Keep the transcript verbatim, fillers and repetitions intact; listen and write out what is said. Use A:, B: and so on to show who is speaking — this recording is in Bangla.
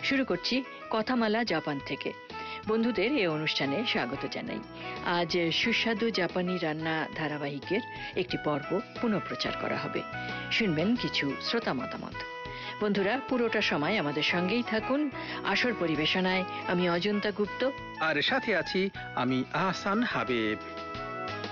A: শুরু করছি কথামালা জাপান থেকে। বন্ধুদের এই অনুষ্ঠানে স্বাগত জানাই। আজ সুস্বাদু জাপানি রান্না ধারাবাহিকের একটি পর্ব পুনঃপ্রচার করা হবে। শুনবেন কিছু শ্রোতা মতামত। বন্ধুরা, পুরোটা সময় আমাদের সঙ্গেই থাকুন। আসর পরিবেশনায় আমি অজন্তা গুপ্ত,
B: আর সাথে আছি আমি আহসান হাবিব।